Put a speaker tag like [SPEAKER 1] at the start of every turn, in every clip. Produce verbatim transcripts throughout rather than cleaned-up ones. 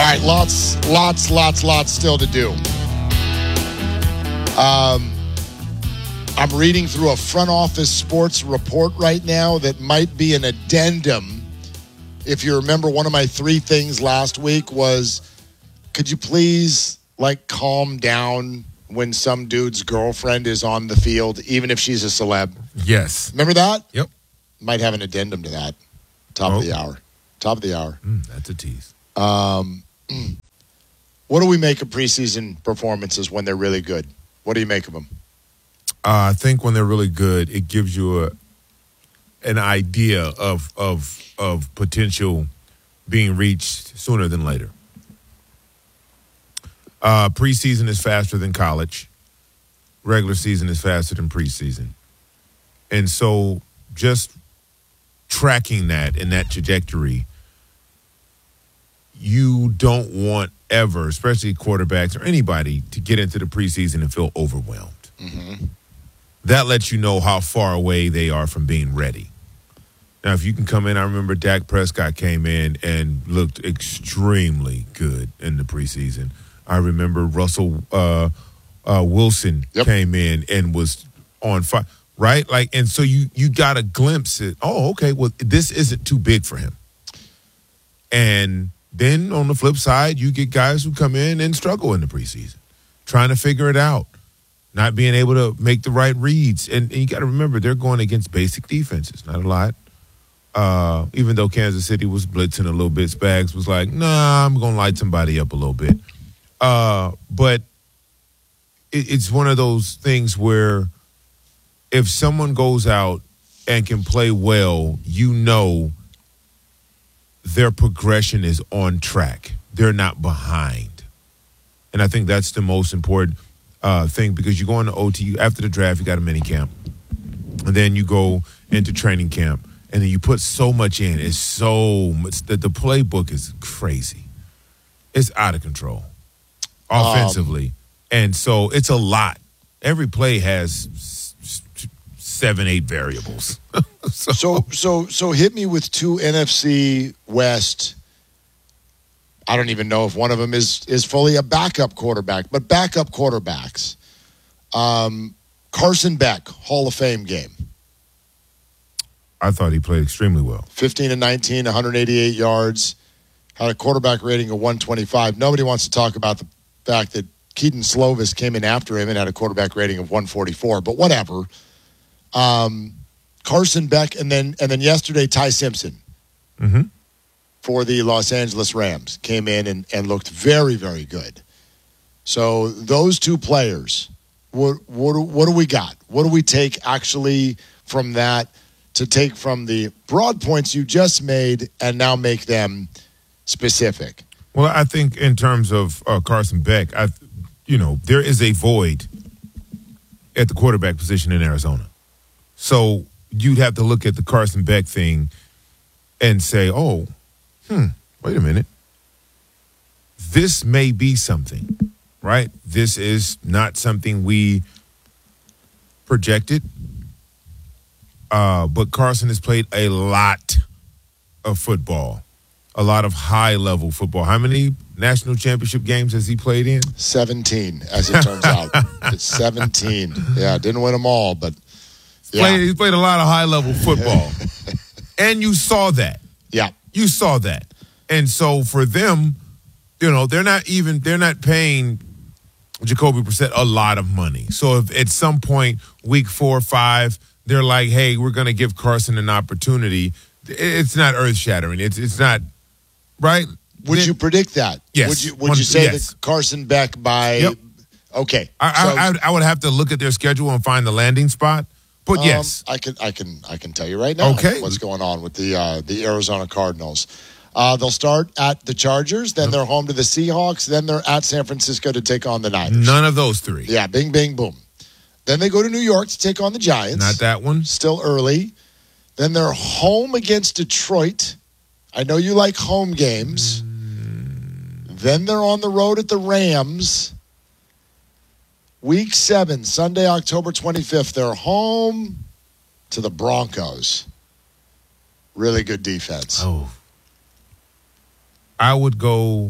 [SPEAKER 1] right, lots, lots, lots, lots still to do. Um, I'm reading through a front office sports report right now that might be an addendum. If you remember, one of my three things last week was, could you please, like, calm down when some dude's girlfriend is on the field, even if she's a celeb?
[SPEAKER 2] Yes.
[SPEAKER 1] Remember that?
[SPEAKER 2] Yep.
[SPEAKER 1] Might have an addendum to that. Top
[SPEAKER 2] oh.
[SPEAKER 1] of the hour. Top of the hour.
[SPEAKER 2] Mm, that's a tease.
[SPEAKER 1] Um, what do we make of preseason performances when they're really good? What do you make of them?
[SPEAKER 2] Uh, I think when they're really good, it gives you a an idea of of of potential being reached sooner than later. Uh, preseason is faster than college. Regular season is faster than preseason. And so just tracking that and that trajectory, you don't want ever, especially quarterbacks or anybody, to get into the preseason and feel overwhelmed.
[SPEAKER 1] Mm-hmm.
[SPEAKER 2] That lets you know how far away they are from being ready. Now, if you can come in, I remember Dak Prescott came in and looked extremely good in the preseason. I remember Russell uh, uh, Wilson
[SPEAKER 1] yep.
[SPEAKER 2] came in and was on fire, right? Like, and so you you got a glimpse at, oh, okay, well, this isn't too big for him. And then on the flip side, you get guys who come in and struggle in the preseason, trying to figure it out, not being able to make the right reads. And, and you got to remember, they're going against basic defenses, not a lot. Uh, even though Kansas City was blitzing a little bit, Spags was like, nah, I'm going to light somebody up a little bit. Uh, but it, it's one of those things where if someone goes out and can play well, you know their progression is on track. They're not behind. And I think that's the most important uh, thing, because you go into O T, you, after the draft, you got a mini camp. And then you go into training camp. And then you put so much in. It's so much. The, the playbook is crazy. It's out of control offensively. Um, and so it's a lot. Every play has s- s- seven, eight variables. so,
[SPEAKER 1] so, so, so hit me with two N F C West. I don't even know if one of them is, is fully a backup quarterback, but backup quarterbacks. Um, Carson Beck, Hall of Fame game.
[SPEAKER 2] I thought he played extremely well.
[SPEAKER 1] fifteen and nineteen, one hundred eighty-eight yards, had a quarterback rating of one twenty-five. Nobody wants to talk about the fact that Keaton Slovis came in after him and had a quarterback rating of one forty-four, but whatever. Um, Carson Beck, and then and then yesterday, Ty Simpson
[SPEAKER 2] mm-hmm.
[SPEAKER 1] for the Los Angeles Rams came in and, and looked very, very good. So those two players, what, what, what do we got? What do we take actually from that to take from the broad points you just made and now make them specific?
[SPEAKER 2] Well, I think in terms of uh, Carson Beck, I, you know, there is a void at the quarterback position in Arizona. So you'd have to look at the Carson Beck thing and say, oh, hmm, wait a minute. This may be something, right? This is not something we projected. Uh, but Carson has played a lot of football, a lot of high-level football. How many national championship games has he played in?
[SPEAKER 1] seventeen, as it turns out. It's seventeen. Yeah, didn't win them all, but yeah.
[SPEAKER 2] Played, he's played a lot of high-level football. And you saw that.
[SPEAKER 1] Yeah.
[SPEAKER 2] You saw that. And so for them, you know, they're not even, they're not paying Jacoby Brissett a lot of money. So if at some point, week four or five, they're like, hey, we're going to give Carson an opportunity, it's not earth-shattering. It's it's not, right?
[SPEAKER 1] Would
[SPEAKER 2] then,
[SPEAKER 1] you predict that?
[SPEAKER 2] Yes.
[SPEAKER 1] Would you, would you say
[SPEAKER 2] yes.
[SPEAKER 1] that Carson Beck by
[SPEAKER 2] yep.
[SPEAKER 1] – okay.
[SPEAKER 2] I,
[SPEAKER 1] so,
[SPEAKER 2] I, I, I would have to look at their schedule and find the landing spot, but
[SPEAKER 1] um,
[SPEAKER 2] yes.
[SPEAKER 1] I can I can, I can tell you right now
[SPEAKER 2] okay.
[SPEAKER 1] what's going on with the, uh, the Arizona Cardinals. Uh, they'll start at the Chargers, then they're home to the Seahawks, then they're at San Francisco to take on the Niners.
[SPEAKER 2] None of those three.
[SPEAKER 1] Yeah, bing, bing, boom. Then they go to New York to take on the Giants.
[SPEAKER 2] Not that one.
[SPEAKER 1] Still early. Then they're home against Detroit. I know you like home games. Mm. Then they're on the road at the Rams. Week seven, Sunday, October twenty-fifth. They're home to the Broncos. Really good defense.
[SPEAKER 2] Oh. I would go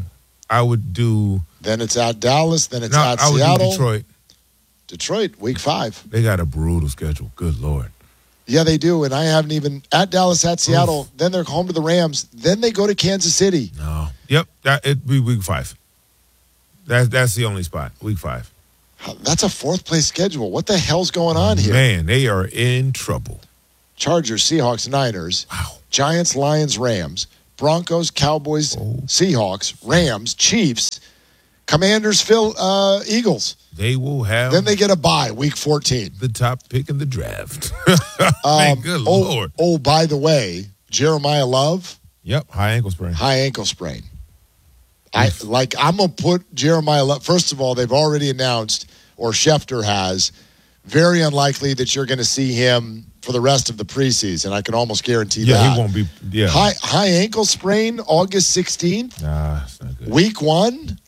[SPEAKER 2] I would do.
[SPEAKER 1] Then it's at Dallas. Then it's
[SPEAKER 2] No,
[SPEAKER 1] at
[SPEAKER 2] I would
[SPEAKER 1] Seattle.
[SPEAKER 2] do Detroit.
[SPEAKER 1] Detroit, week five.
[SPEAKER 2] They got a brutal schedule. Good Lord.
[SPEAKER 1] Yeah, they do. And I haven't even at Dallas, at Seattle. Oof. Then they're home to the Rams. Then they go to Kansas City.
[SPEAKER 2] No. Yep. That it'd be week five. That's that's the only spot. Week five.
[SPEAKER 1] That's a fourth place schedule. What the hell's going on here?
[SPEAKER 2] Man, they are in trouble.
[SPEAKER 1] Chargers, Seahawks, Niners.
[SPEAKER 2] Wow.
[SPEAKER 1] Giants, Lions, Rams. Broncos, Cowboys,
[SPEAKER 2] oh.
[SPEAKER 1] Seahawks, Rams, Chiefs, Commanders, Phil, uh, Eagles.
[SPEAKER 2] They will have.
[SPEAKER 1] Then they get a bye, week fourteen.
[SPEAKER 2] The top pick in the draft.
[SPEAKER 1] um,
[SPEAKER 2] Man, good
[SPEAKER 1] oh,
[SPEAKER 2] Lord.
[SPEAKER 1] Oh, by the way, Jeremiah Love.
[SPEAKER 2] Yep, high ankle sprain.
[SPEAKER 1] High ankle sprain. I like. I'm gonna put Jeremiah Love. First of all, they've already announced, or Schefter has, very unlikely that you're going to see him for the rest of the preseason. I can almost guarantee
[SPEAKER 2] yeah,
[SPEAKER 1] that.
[SPEAKER 2] Yeah, he won't be. Yeah,
[SPEAKER 1] high high ankle sprain, August sixteenth.
[SPEAKER 2] Nah, it's not good.
[SPEAKER 1] Week one.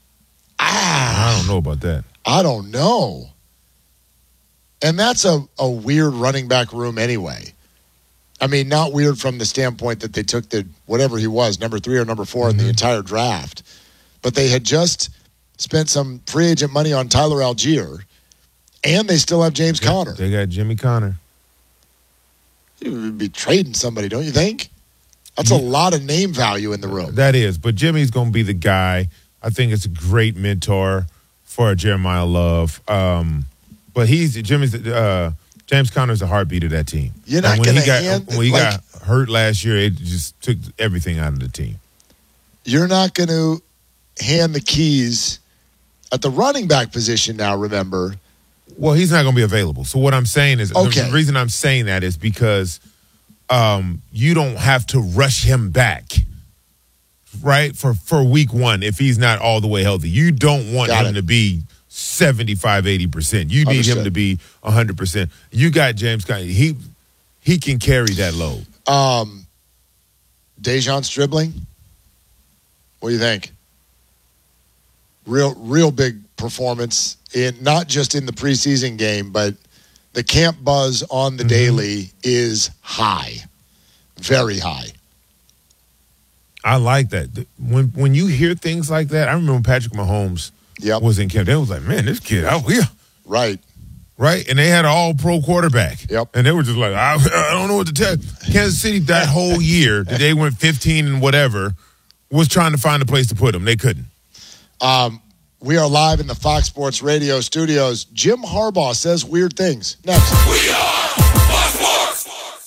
[SPEAKER 1] Ah,
[SPEAKER 2] I don't know about that.
[SPEAKER 1] I don't know. And that's a, a weird running back room anyway. I mean, not weird from the standpoint that they took the, whatever he was, number three or number four mm-hmm. in the entire draft. But they had just spent some free agent money on Tyler Algier, and they still have James
[SPEAKER 2] yeah,
[SPEAKER 1] Conner.
[SPEAKER 2] They got Jimmy Conner.
[SPEAKER 1] You would be trading somebody, don't you think? That's yeah. a lot of name value in the room.
[SPEAKER 2] That is. But Jimmy's going to be the guy. I think it's a great mentor for Jeremiah Love. Um, but he's Jimmy's uh, James Conner's the heartbeat of that team.
[SPEAKER 1] You're not
[SPEAKER 2] going to
[SPEAKER 1] hand
[SPEAKER 2] when he
[SPEAKER 1] like,
[SPEAKER 2] got hurt last year, it just took everything out of the team.
[SPEAKER 1] You're not going to hand the keys at the running back position now, remember?
[SPEAKER 2] Well, he's not going to be available. So what I'm saying is,
[SPEAKER 1] okay.
[SPEAKER 2] the reason I'm saying that is because um, you don't have to rush him back. Right, for, for week one, if he's not all the way healthy. You don't want
[SPEAKER 1] got
[SPEAKER 2] him
[SPEAKER 1] it.
[SPEAKER 2] to be seventy-five, eighty percent. You need
[SPEAKER 1] Understood.
[SPEAKER 2] him to be one hundred percent. You got James Conner. He, he can carry that load.
[SPEAKER 1] Um, Dejon's dribbling. What do you think? Real, real big performance, in not just in the preseason game, but the camp buzz on the mm-hmm. daily is high. Very high.
[SPEAKER 2] I like that. When when you hear things like that, I remember when Patrick Mahomes
[SPEAKER 1] yep.
[SPEAKER 2] was in camp. They was like, man, this kid out here.
[SPEAKER 1] Right.
[SPEAKER 2] Right? And they had an all-pro quarterback.
[SPEAKER 1] Yep.
[SPEAKER 2] And they were just like, I, I don't know what to tell you. Kansas City, that whole year, that they went fifteen and whatever, was trying to find a place to put them. They couldn't.
[SPEAKER 1] Um, we are live in the Fox Sports Radio studios. Jim Harbaugh says weird things. Next.
[SPEAKER 3] We are Fox Sports.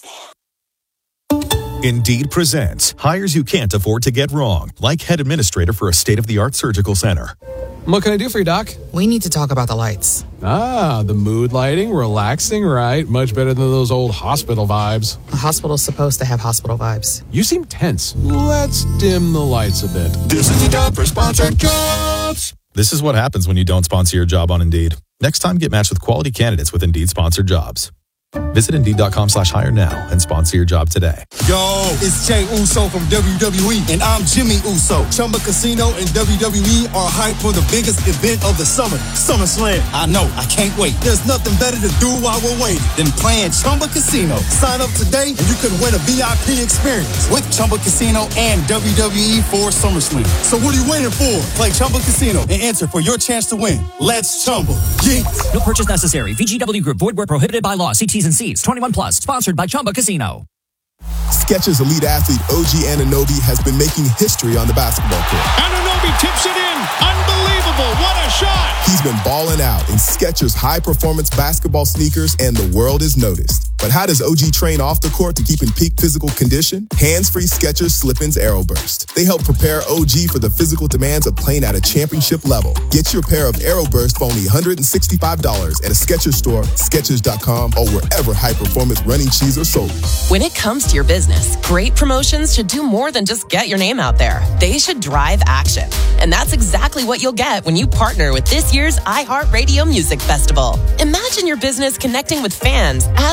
[SPEAKER 4] Indeed presents hires you can't afford to get wrong, like head administrator for a state-of-the-art surgical center.
[SPEAKER 5] What can I do for you, Doc?
[SPEAKER 6] We need to talk about the lights.
[SPEAKER 5] Ah, the mood lighting, relaxing, right? Much better than those old hospital vibes.
[SPEAKER 6] A hospital's supposed to have hospital vibes.
[SPEAKER 5] You seem tense. Let's dim the lights a bit.
[SPEAKER 3] This is the job for sponsored jobs.
[SPEAKER 4] This is what happens when you don't sponsor your job on Indeed. Next time, get matched with quality candidates with Indeed sponsored jobs. Visit Indeed.com slash hire now and sponsor your job today.
[SPEAKER 7] Yo, it's Jay Uso from W W E, and I'm Jimmy Uso. Chumba Casino and W W E are hyped for the biggest event of the summer, SummerSlam. I know, I can't wait. There's nothing better to do while we're waiting than playing Chumba Casino. Sign up today and you could win a V I P experience with Chumba Casino and W W E for SummerSlam. So what are you waiting for? Play Chumba Casino and enter for your chance to win. Let's Chumba. Yeah.
[SPEAKER 8] No purchase necessary. V G W Group. Void where prohibited by law. See T's and C's. twenty-one plus. Sponsored by Chumba Casino.
[SPEAKER 9] Skechers elite athlete O G Anunoby has been making history on the basketball court.
[SPEAKER 10] Anunoby tips it in. Unbelievable. What a shot.
[SPEAKER 9] He's been balling out in Skechers high-performance basketball sneakers, and the world has noticed. But how does O G train off the court to keep in peak physical condition? Hands-free Skechers Slip-ins Aeroburst. They help prepare O G for the physical demands of playing at a championship level. Get your pair of Aeroburst for only one hundred sixty-five dollars at a Skechers store, Skechers dot com, or wherever high-performance running shoes are sold.
[SPEAKER 11] When it comes to your business, great promotions should do more than just get your name out there. They should drive action. And that's exactly what you'll get when you partner with this year's iHeartRadio Music Festival. Imagine your business connecting with fans as your associate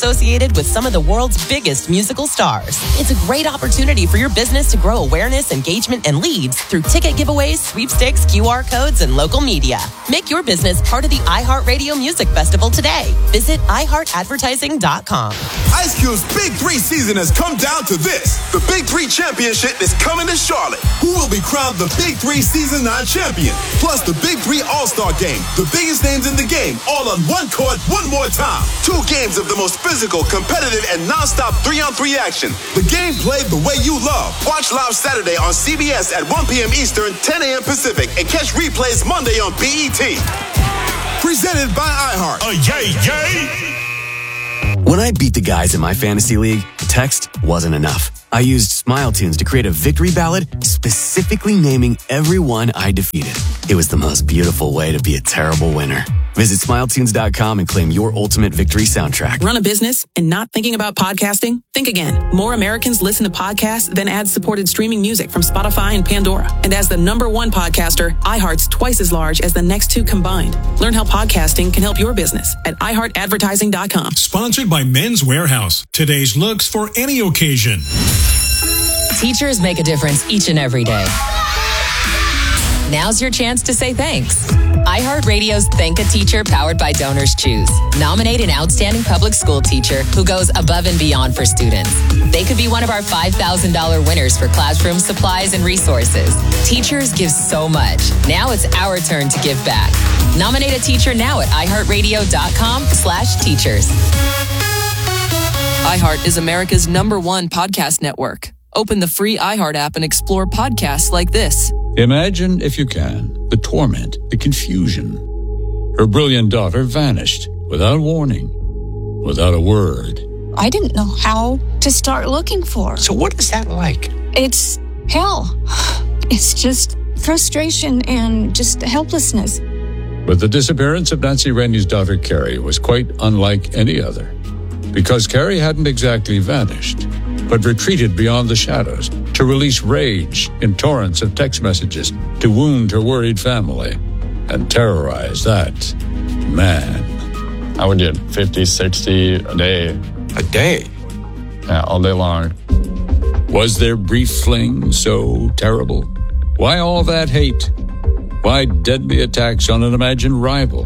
[SPEAKER 11] associated with some of the world's biggest musical stars. It's a great opportunity for your business to grow awareness, engagement, and leads through ticket giveaways, sweepstakes, Q R codes, and local media. Make your business part of the iHeartRadio Music Festival today. Visit i heart advertising dot com.
[SPEAKER 9] Ice Cube's Big Three season has come down to this. The Big Three Championship is coming to Charlotte. Who will be crowned the Big Three Season nine champion? Plus the Big Three All-Star Game. The biggest names in the game, all on one court, one more time. Two games of the most physical, competitive, and non-stop three-on-three action. The game played the way you love. Watch live Saturday on C B S at one p.m. Eastern, ten a.m. Pacific, and catch replays Monday on B E T. Presented by iHeart.
[SPEAKER 3] A yay, yay!
[SPEAKER 12] When I beat the guys in my fantasy league, text wasn't enough. I used Smile Tunes to create a victory ballad specifically naming everyone I defeated. It was the most beautiful way to be a terrible winner. Visit smile tunes dot com and claim your ultimate victory soundtrack.
[SPEAKER 6] Run a business and not thinking about podcasting? Think again. More Americans listen to podcasts than ad-supported streaming music from Spotify and Pandora. And as the number one podcaster, iHeart's twice as large as the next two combined. Learn how podcasting can help your business at i heart advertising dot com.
[SPEAKER 10] Sponsored by Men's Warehouse. Today's looks for any occasion.
[SPEAKER 13] Teachers make a difference each and every day. Now's your chance to say thanks. iHeartRadio's Thank a Teacher powered by Donors Choose. Nominate an outstanding public school teacher who goes above and beyond for students. They could be one of our five thousand dollars winners for classroom supplies and resources. Teachers give so much. Now it's our turn to give back. Nominate a teacher now at i heart radio dot com slash teachers.
[SPEAKER 14] iHeart is America's number one podcast network. Open the free iHeart app and explore podcasts like this.
[SPEAKER 15] Imagine, if you can, the torment, the confusion. Her brilliant daughter vanished without warning, without a word.
[SPEAKER 16] I didn't know how to start looking for her.
[SPEAKER 17] So what is that like?
[SPEAKER 16] It's hell. It's just frustration and just helplessness.
[SPEAKER 15] But the disappearance of Nancy Rainey's daughter, Carrie, was quite unlike any other. Because Carrie hadn't exactly vanished, but retreated beyond the shadows to release rage in torrents of text messages to wound her worried family and terrorize that man.
[SPEAKER 18] I would get fifty, sixty a day.
[SPEAKER 17] A day?
[SPEAKER 18] Yeah, all day long.
[SPEAKER 15] Was their brief fling so terrible? Why all that hate? Why deadly attacks on an imagined rival?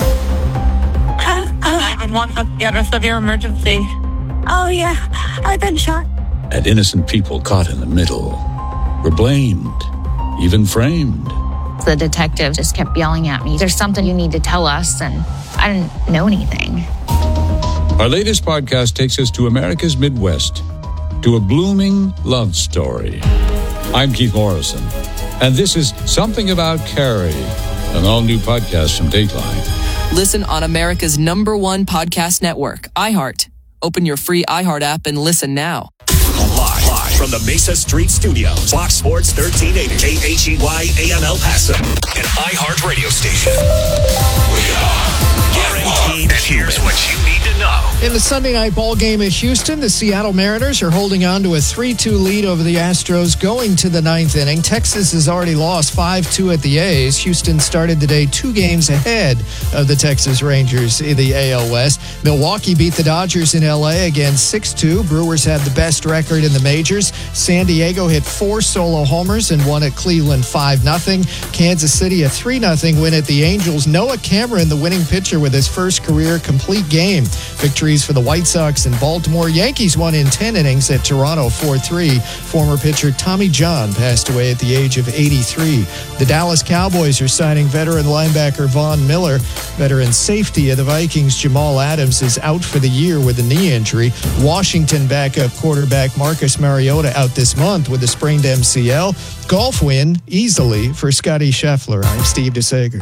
[SPEAKER 19] nine one one, get a severe emergency.
[SPEAKER 16] Oh, yeah, I've been shot.
[SPEAKER 15] And innocent people caught in the middle were blamed, even framed.
[SPEAKER 20] The detective just kept yelling at me, "There's something you need to tell us," and I didn't know anything.
[SPEAKER 15] Our latest podcast takes us to America's Midwest, to a blooming love story. I'm Keith Morrison, and this is Something About Carrie, an all-new podcast from Dateline.
[SPEAKER 14] Listen on America's number one podcast network, iHeart. Open your free iHeart app and listen now.
[SPEAKER 3] Live, live from the Mesa Street Studios, Fox Sports thirteen eighty, K H E Y A M El Paso, an iHeart radio station. We are guaranteed. And here's what you need to know.
[SPEAKER 21] In the Sunday night ball game at Houston, the Seattle Mariners are holding on to a three two lead over the Astros going to the ninth inning. Texas has already lost five two at the A's. Houston started the day two games ahead of the Texas Rangers in the A L West. Milwaukee beat the Dodgers in L A again six two. Brewers have the best record in the majors. San Diego hit four solo homers and won at Cleveland five nothing. Kansas City a three nothing win at the Angels. Noah Cameron, the winning pitcher with his first career complete game. Victories for the White Sox and Baltimore. Yankees won in ten innings at Toronto four three. Former pitcher Tommy John passed away at the age of eighty-three. The Dallas Cowboys are signing veteran linebacker Von Miller. Veteran safety of the Vikings Jamal Adams is out for the year with a knee injury. Washington backup quarterback Marcus Mariota out this month with a sprained M C L. Golf win easily for Scotty Scheffler. I'm Steve DeSager.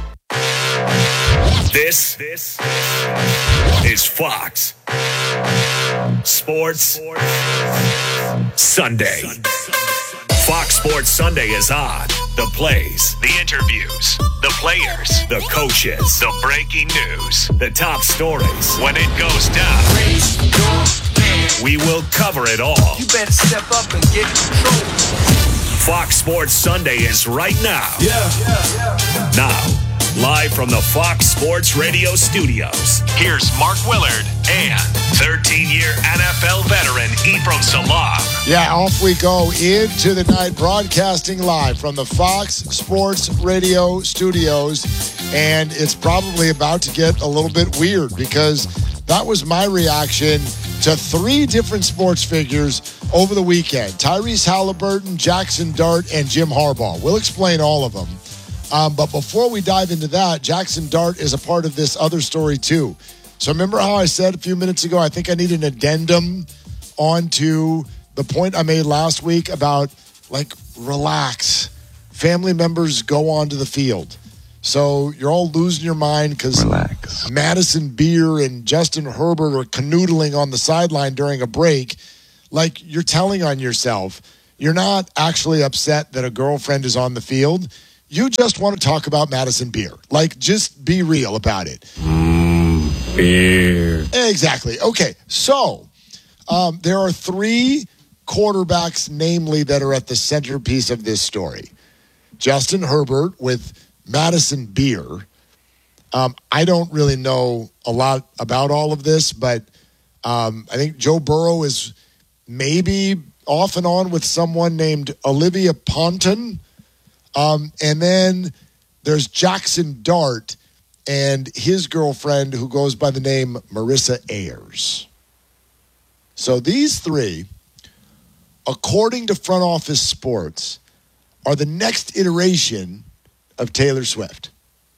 [SPEAKER 3] This, this is Fox Sports Sunday. Fox Sports Sunday is on. The plays, the interviews, the players, the coaches, the breaking news, the top stories. When it goes down, we will cover it all.
[SPEAKER 22] You better step up and get control.
[SPEAKER 3] Fox Sports Sunday is right now.
[SPEAKER 22] Yeah. yeah, yeah.
[SPEAKER 3] Now, Live from the Fox Sports Radio studios, here's Mark Willard and thirteen-year N F L veteran Ephraim Salam.
[SPEAKER 1] Yeah, off we go into the night, broadcasting live from the Fox Sports Radio studios. And it's probably about to get a little bit weird because that was my reaction to three different sports figures over the weekend. Tyrese Halliburton, Jackson Dart, and Jim Harbaugh. We'll explain all of them. Um, but before we dive into that, Jackson Dart is a part of this other story too. So remember how I said a few minutes ago, I think I need an addendum onto the point I made last week about, like, relax. Family members go onto the field. So you're all losing your mind because Madison Beer and Justin Herbert are canoodling on the sideline during a break. Like, you're telling on yourself. You're not actually upset that a girlfriend is on the field. You just want to talk about Madison Beer. Like, just be real about it.
[SPEAKER 18] Mm, beer.
[SPEAKER 1] Exactly. Okay, so um, there are three quarterbacks, namely, that are at the centerpiece of this story. Justin Herbert with Madison Beer. Um, I don't really know a lot about all of this, but um, I think Joe Burrow is maybe off and on with someone named Olivia Ponton. Um, and then there's Jackson Dart and his girlfriend who goes by the name Marissa Ayers. So these three, according to Front Office Sports, are the next iteration of Taylor Swift.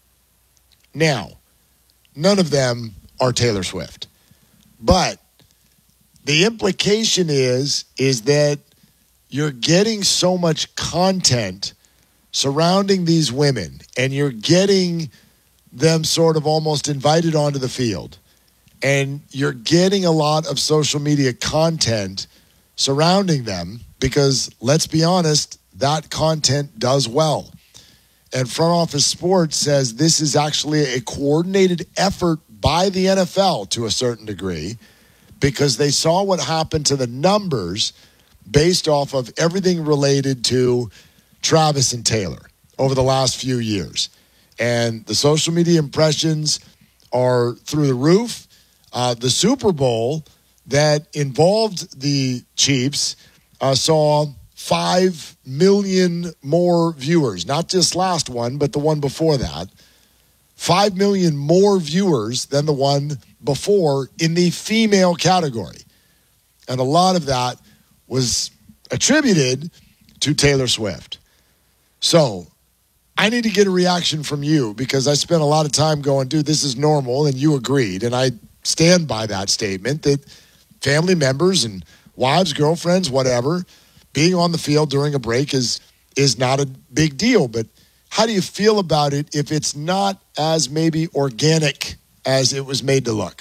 [SPEAKER 1] Now, none of them are Taylor Swift. But the implication is, is that you're getting so much content surrounding these women, and you're getting them sort of almost invited onto the field. And you're getting a lot of social media content surrounding them because, let's be honest, that content does well. And Front Office Sports says this is actually a coordinated effort by the N F L to a certain degree because they saw what happened to the numbers based off of everything related to Travis and Taylor over the last few years. And the social media impressions are through the roof. Uh, the Super Bowl that involved the Chiefs uh, saw five million more viewers, not just last one, but the one before that. Five million more viewers than the one before in the female category. And a lot of that was attributed to Taylor Swift. So I need to get a reaction from you because I spent a lot of time going, dude, this is normal, and you agreed. And I stand by that statement that family members and wives, girlfriends, whatever, being on the field during a break is is not a big deal. But how do you feel about it if it's not as maybe organic as it was made to look?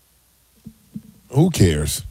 [SPEAKER 2] Who cares?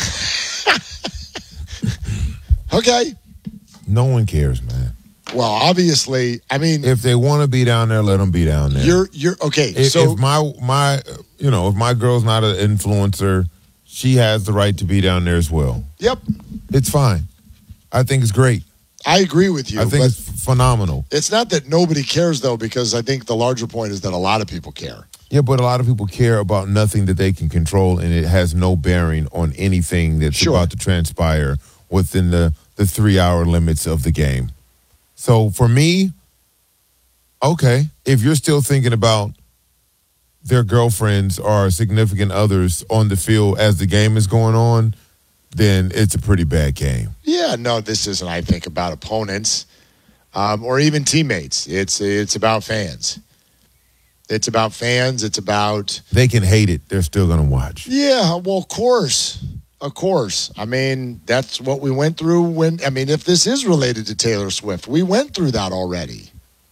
[SPEAKER 1] Okay.
[SPEAKER 2] No one cares, man.
[SPEAKER 1] Well, obviously, I mean,
[SPEAKER 2] if they want to be down there, let them be down there.
[SPEAKER 1] You're you're okay.
[SPEAKER 2] If,
[SPEAKER 1] so
[SPEAKER 2] if my my you know if my girl's not an influencer, she has the right to be down there as well.
[SPEAKER 1] Yep,
[SPEAKER 2] it's fine. I think it's great.
[SPEAKER 1] I agree with you.
[SPEAKER 2] I think it's phenomenal.
[SPEAKER 1] It's not that nobody cares, though, because I think the larger point is that a lot of people care.
[SPEAKER 2] Yeah, but a lot of people care about nothing that they can control, and it has no bearing on anything that's
[SPEAKER 1] Sure.
[SPEAKER 2] about to transpire within the, the three-hour limits of the game. So for me, okay, if you're still thinking about their girlfriends or significant others on the field as the game is going on, then it's a pretty bad game.
[SPEAKER 1] Yeah, no, this isn't, I think, about opponents um, or even teammates. It's it's about fans. It's about fans. It's about...
[SPEAKER 2] They can hate it. They're still going to watch.
[SPEAKER 1] Yeah, well, of course. Of course. I mean, that's what we went through when... I mean, if this is related to Taylor Swift, we went through that already.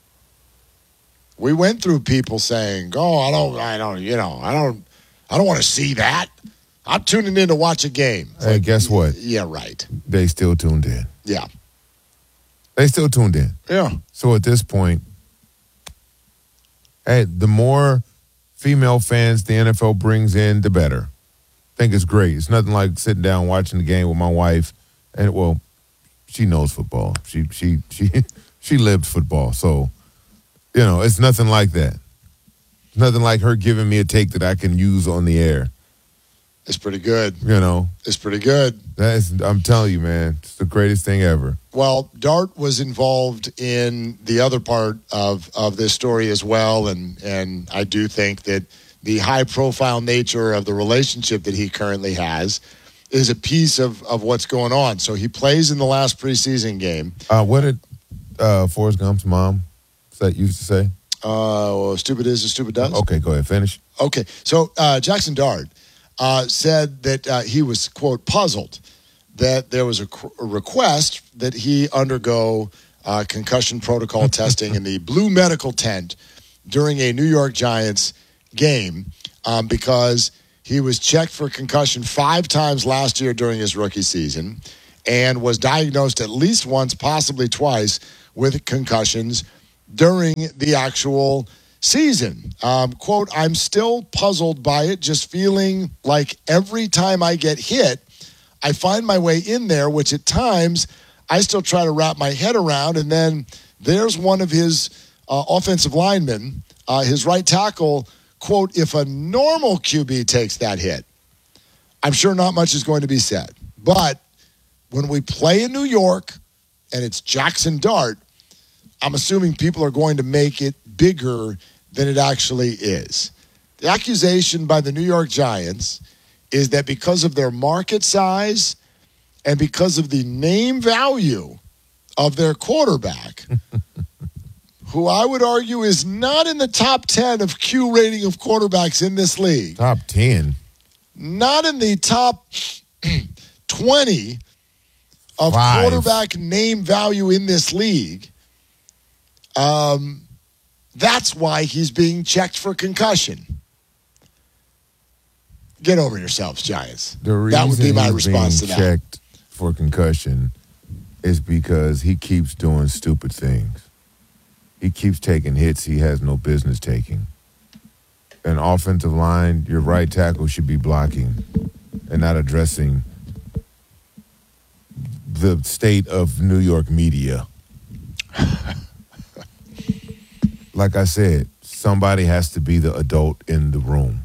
[SPEAKER 1] We went through people saying, oh, I don't, I don't, you know, I don't, I don't want to see that. I'm tuning in to watch a game.
[SPEAKER 2] Hey, like, guess what?
[SPEAKER 1] Yeah, right.
[SPEAKER 2] They still tuned in.
[SPEAKER 1] Yeah.
[SPEAKER 2] They still tuned in.
[SPEAKER 1] Yeah.
[SPEAKER 2] So at this point, hey, the more female fans the N F L brings in, the better. I think it's great. It's nothing like sitting down watching the game with my wife, and well, she knows football. She she she she lives football. So You know, it's nothing like that. Nothing like her giving me a take that I can use on the air.
[SPEAKER 1] It's pretty good.
[SPEAKER 2] You know.
[SPEAKER 1] It's pretty good.
[SPEAKER 2] That's, I'm telling you, man, it's the greatest thing ever.
[SPEAKER 1] Well, Dart was involved in the other part of, of this story as well, and, and I do think that the high-profile nature of the relationship that he currently has is a piece of, of what's going on. So he plays in the last preseason game.
[SPEAKER 2] Uh, what did uh, Forrest Gump's mom that used to say?
[SPEAKER 1] Uh, well, stupid is as stupid does.
[SPEAKER 2] Okay, go ahead, finish.
[SPEAKER 1] Okay, so uh, Jackson Dart uh, said that uh, he was, quote, puzzled that there was a, cr- a request that he undergo uh, concussion protocol testing in the blue medical tent during a New York Giants game um, because he was checked for concussion five times last year during his rookie season and was diagnosed at least once, possibly twice, with concussions during the actual season. Um, quote, I'm still puzzled by it, just feeling like every time I get hit, I find my way in there, which at times I still try to wrap my head around, and then there's one of his uh, offensive linemen, uh, his right tackle, quote, if a normal Q B takes that hit, I'm sure not much is going to be said. But when we play in New York and it's Jackson Dart, I'm assuming people are going to make it bigger than it actually is. The accusation by the New York Giants is that because of their market size and because of the name value of their quarterback, who I would argue is not in the top ten of Q rating of quarterbacks in this league.
[SPEAKER 2] Top ten?
[SPEAKER 1] Not in the top twenty of
[SPEAKER 2] Five.
[SPEAKER 1] quarterback name value in this league. Um, that's why he's being checked for concussion. Get over yourselves, Giants.
[SPEAKER 2] The reason
[SPEAKER 1] That would be my
[SPEAKER 2] he's
[SPEAKER 1] response to
[SPEAKER 2] being
[SPEAKER 1] that.
[SPEAKER 2] checked for concussion is because he keeps doing stupid things. He keeps taking hits he has no business taking. An offensive line, your right tackle should be blocking and not addressing the state of New York media. Like I said, somebody has to be the adult in the room.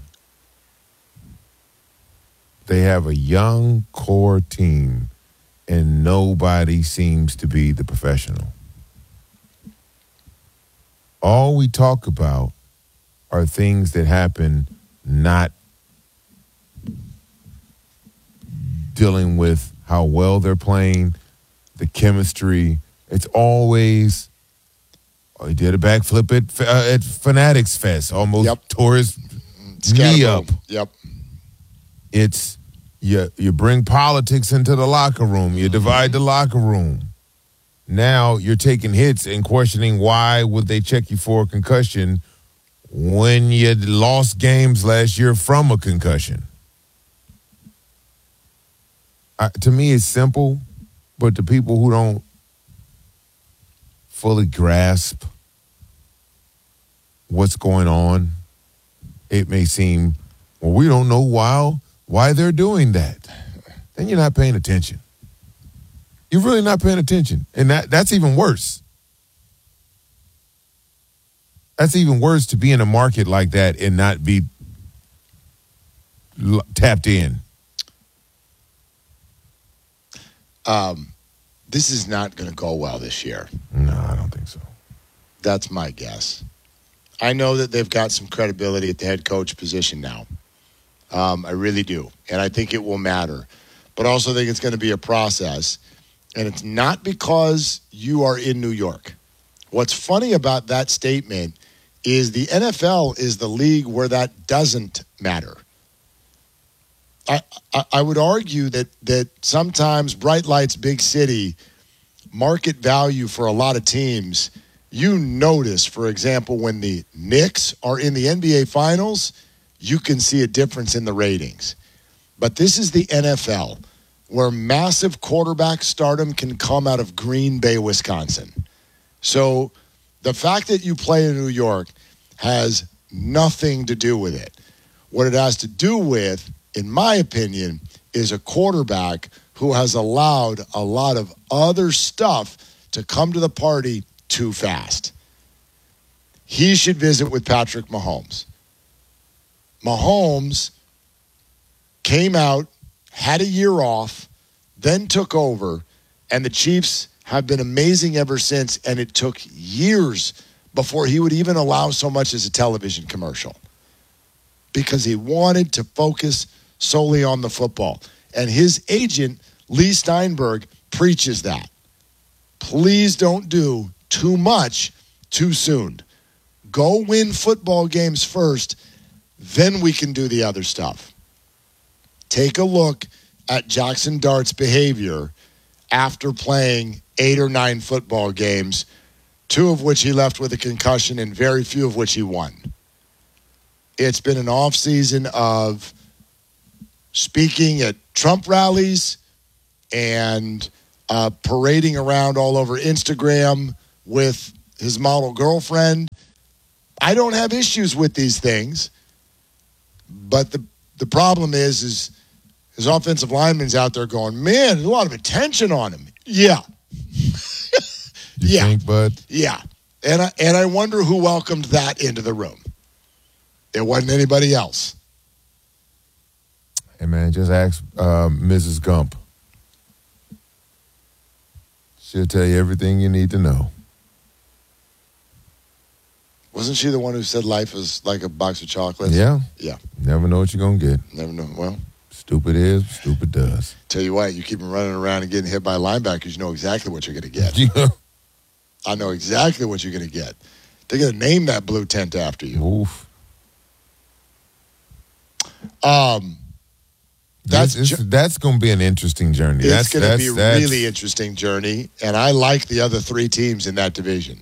[SPEAKER 2] They have a young core team, and nobody seems to be the professional. All we talk about are things that happen not dealing with how well they're playing, the chemistry. It's always, oh, he did a backflip at, uh, at Fanatics Fest, almost
[SPEAKER 1] Yep.
[SPEAKER 2] tore his knee up.
[SPEAKER 1] Yep.
[SPEAKER 2] It's you, you bring politics into the locker room. You divide the locker room. Now you're taking hits and questioning why would they check you for a concussion when you lost games last year from a concussion. Uh, to me, it's simple, but to people who don't fully grasp what's going on, it may seem, well, we don't know why, why they're doing that. Then you're not paying attention. You're really not paying attention. And that, that's even worse. That's even worse to be in a market like that and not be l- tapped in.
[SPEAKER 1] Um, this is not going to go well this year.
[SPEAKER 2] No, I don't think so.
[SPEAKER 1] That's my guess. I know that they've got some credibility at the head coach position now. Um, I really do. And I think it will matter. But I also think it's going to be a process. And it's not because you are in New York. What's funny about that statement is the N F L is the league where that doesn't matter. I, I, I would argue that that sometimes bright lights, big city, market value for a lot of teams, you notice, for example, when the Knicks are in the N B A Finals, you can see a difference in the ratings. But this is the N F L, where massive quarterback stardom can come out of Green Bay, Wisconsin. So the fact that you play in New York has nothing to do with it. What it has to do with, in my opinion, is a quarterback who has allowed a lot of other stuff to come to the party too fast. he should visit with Patrick Mahomes. Mahomes came out, had a year off, then took over, and the Chiefs have been amazing ever since, and it took years before he would even allow so much as a television commercial because he wanted to focus solely on the football. And his agent, Lee Steinberg, preaches that. Please don't do too much too soon. Go win football games first, then we can do the other stuff. Take a look at Jackson Dart's behavior after playing eight or nine football games, two of which he left with a concussion and very few of which he won. It's been an offseason of speaking at Trump rallies and uh, parading around all over Instagram with his model girlfriend. I don't have issues with these things, but the the problem is, is his offensive lineman's out there going, man, there's a lot of attention on him. Yeah.
[SPEAKER 2] You
[SPEAKER 1] yeah.
[SPEAKER 2] think, bud?
[SPEAKER 1] Yeah. And I, and I wonder who welcomed that into the room. It wasn't anybody else.
[SPEAKER 2] Hey, man, just ask uh, Missus Gump. She'll tell you everything you need to know.
[SPEAKER 1] Wasn't she the one who said life is like a box of chocolates?
[SPEAKER 2] Yeah.
[SPEAKER 1] Yeah.
[SPEAKER 2] Never know what you're going to get.
[SPEAKER 1] Never know. Well,
[SPEAKER 2] stupid is, stupid does.
[SPEAKER 1] Tell you what, you keep them running around and getting hit by linebackers, you know exactly what you're going to get.
[SPEAKER 2] Yeah.
[SPEAKER 1] I know exactly what you're going to get. They're going to name that blue tent after you.
[SPEAKER 2] Oof.
[SPEAKER 1] Um, that's
[SPEAKER 2] this, this, that's going to be an interesting journey.
[SPEAKER 1] It's
[SPEAKER 2] that's
[SPEAKER 1] going to be a
[SPEAKER 2] that's,
[SPEAKER 1] really interesting journey, and I like the other three teams in that division.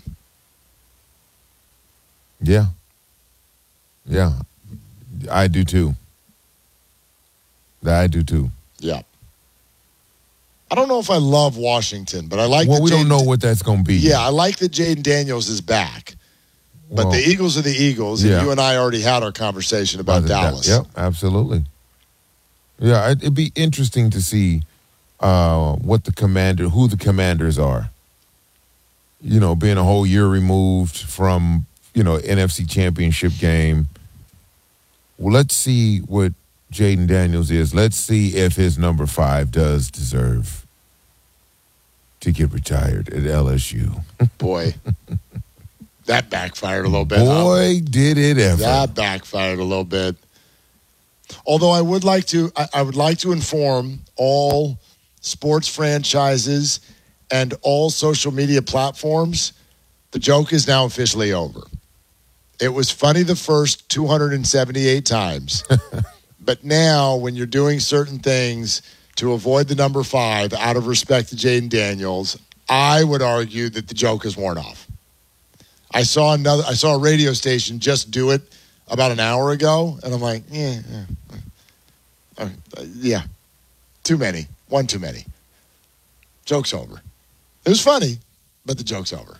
[SPEAKER 2] Yeah. Yeah. I do too. I do too.
[SPEAKER 1] Yeah. I don't know if I love Washington, but I like
[SPEAKER 2] Well,
[SPEAKER 1] that
[SPEAKER 2] we
[SPEAKER 1] Jaden,
[SPEAKER 2] don't know what that's going to be.
[SPEAKER 1] Yeah, I like that Jaden Daniels is back. But
[SPEAKER 2] Well,
[SPEAKER 1] the Eagles are the Eagles, and
[SPEAKER 2] yeah.
[SPEAKER 1] you and I already had our conversation about Dallas.
[SPEAKER 2] Yep, absolutely. Yeah, it- it'd be interesting to see uh, what the commander, who the commanders are. You know, being a whole year removed from, you know, N F C Championship game. Well, let's see what Jaden Daniels is. Let's see if his number five does deserve to get retired at L S U.
[SPEAKER 1] Boy, that backfired a little bit. huh?
[SPEAKER 2] Boy, did it ever.
[SPEAKER 1] That backfired a little bit. Although I would like to, I, I would like to inform all sports franchises and all social media platforms, the joke is now officially over. It was funny the first two hundred seventy-eight times, but now when you're doing certain things to avoid the number five out of respect to Jaden Daniels, I would argue that the joke is worn off. I saw another. I saw a radio station just do it about an hour ago, and I'm like, yeah, yeah, uh, uh, yeah, too many, one too many. Joke's over. It was funny, but the joke's over.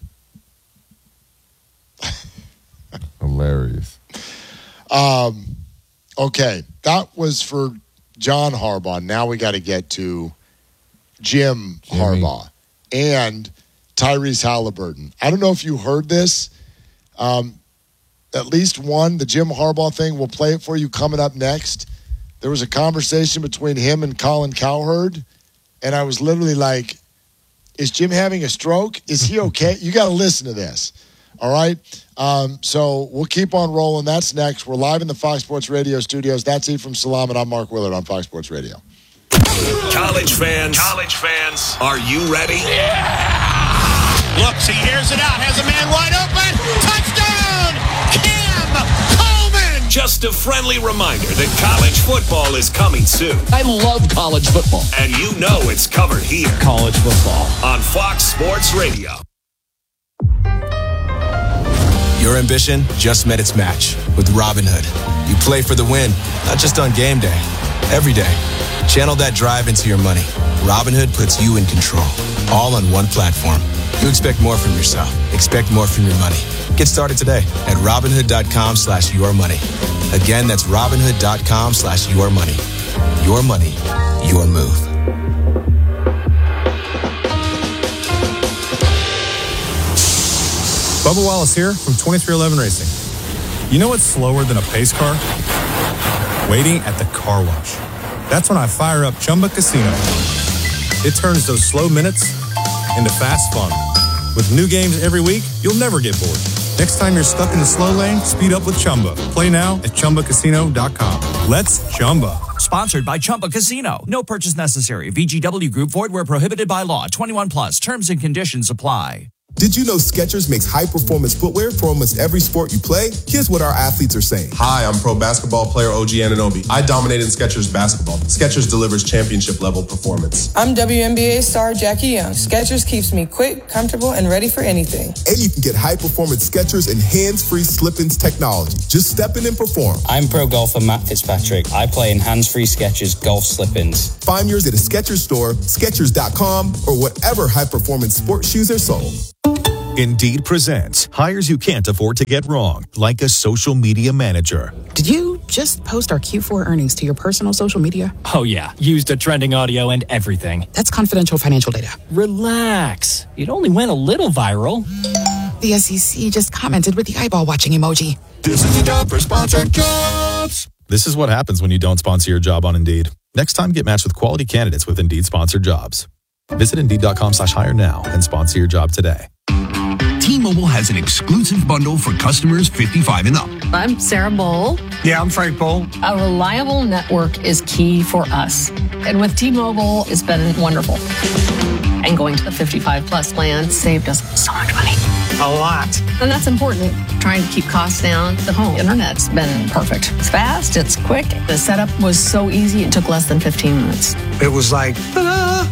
[SPEAKER 2] Hilarious.
[SPEAKER 1] Um, okay, that was for John Harbaugh. Now we got to get to Jim
[SPEAKER 2] Jimmy.
[SPEAKER 1] Harbaugh and Tyrese Halliburton. I don't know if you heard this. Um, at least one, the Jim Harbaugh thing. We'll play it for you coming up next. There was a conversation between him and Colin Cowherd, and I was literally like, is Jim having a stroke? Is he okay? You got to listen to this. All right? Um, so we'll keep on rolling. That's next. We're live in the Fox Sports Radio studios. That's Ephraim Salam, and I'm Mark Willard on Fox Sports Radio.
[SPEAKER 3] College fans, college fans, are you ready?
[SPEAKER 10] Yeah! Looks, he hears it out, has a man wide open. Touchdown! Cam Coleman!
[SPEAKER 3] Just a friendly reminder that college football is coming soon.
[SPEAKER 8] I love college football.
[SPEAKER 3] And you know it's covered here.
[SPEAKER 8] College football.
[SPEAKER 3] On Fox Sports Radio.
[SPEAKER 5] Your ambition just met its match with Robinhood. You play for the win, not just on game day, every day. Channel that drive into your money. Robinhood puts you in control, all on one platform. You expect more from yourself. Expect more from your money. Get started today at Robinhood.com slash your money. Again, that's Robinhood.com slash your money. Your money, your move.
[SPEAKER 4] Bubba Wallace here from twenty-three eleven Racing. You know what's slower than a pace car? Waiting at the car wash. That's when I fire up Chumba Casino. It turns those slow minutes into fast fun. With new games every week, you'll never get bored. Next time you're stuck in the slow lane, speed up with Chumba. Play now at Chumba Casino dot com. Let's Chumba.
[SPEAKER 8] Sponsored by Chumba Casino. No purchase necessary. V G W Group. Void where prohibited by law. twenty-one plus. Terms and conditions apply.
[SPEAKER 9] Did you know Skechers makes high-performance footwear for almost every sport you play? Here's what our athletes are saying.
[SPEAKER 22] Hi, I'm pro basketball player O G Anunoby. I dominated Skechers basketball. Skechers delivers championship-level performance.
[SPEAKER 23] I'm W N B A star Jackie Young. Skechers keeps me quick, comfortable, and ready for anything.
[SPEAKER 9] And you can get high-performance Skechers and hands-free slip-ins technology. Just step in and perform.
[SPEAKER 24] I'm pro golfer Matt Fitzpatrick. I play in hands-free Skechers golf slip-ins.
[SPEAKER 9] Find yours at a Skechers store, Skechers dot com, or whatever high-performance sports shoes are sold.
[SPEAKER 25] Indeed presents hires you can't afford to get wrong, like a social media manager.
[SPEAKER 26] Did you just post our Q four earnings to your personal social media?
[SPEAKER 8] Oh, yeah. Used the trending audio and everything.
[SPEAKER 26] That's confidential financial data.
[SPEAKER 8] Relax. It only went a little viral.
[SPEAKER 26] The S E C just commented with the eyeball watching emoji.
[SPEAKER 25] This is the job for sponsored jobs. This is what happens when you don't sponsor your job on Indeed. Next time, get matched with quality candidates with Indeed sponsored jobs. Visit Indeed.com slash hire now and sponsor your job today.
[SPEAKER 27] T-Mobile has an exclusive bundle for customers fifty-five and up.
[SPEAKER 28] I'm Sarah Bowl.
[SPEAKER 29] Yeah, I'm Frank Bowl.
[SPEAKER 28] A reliable network is key for us. And with T-Mobile, it's been wonderful. And going to the fifty-five plus plan saved us so much money.
[SPEAKER 29] A lot.
[SPEAKER 28] And that's important. Trying to keep costs down. The home internet's been perfect. It's fast, it's quick. The setup was so easy, it took less than fifteen minutes.
[SPEAKER 29] It was like, ta-da!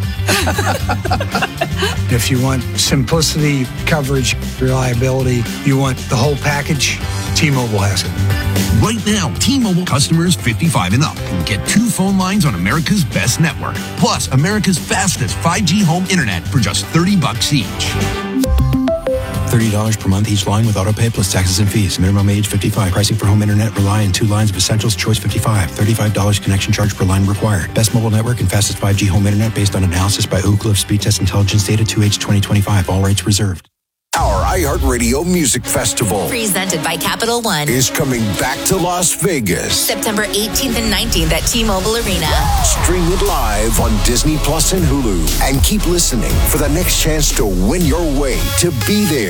[SPEAKER 29] If you want simplicity, coverage, reliability, you want the whole package, T-Mobile has it.
[SPEAKER 27] Right now, T-Mobile customers fifty-five and up can get two phone lines on America's best network, plus America's fastest five G home internet for just thirty bucks each.
[SPEAKER 30] thirty dollars per month each line with autopay plus taxes and fees. Minimum age fifty-five. Pricing for home internet rely on two lines of Essentials Choice fifty-five. thirty-five dollars connection charge per line required. Best mobile network and fastest five G home internet based on analysis by Ookla of Speed Test Intelligence Data two H twenty twenty-five. All rights reserved.
[SPEAKER 31] Our iHeartRadio Music Festival,
[SPEAKER 32] presented by Capital One,
[SPEAKER 31] is coming back to Las Vegas.
[SPEAKER 32] September eighteenth and nineteenth at T-Mobile Arena.
[SPEAKER 31] Stream it live on Disney Plus and Hulu. And keep listening for the next chance to win your way to be there.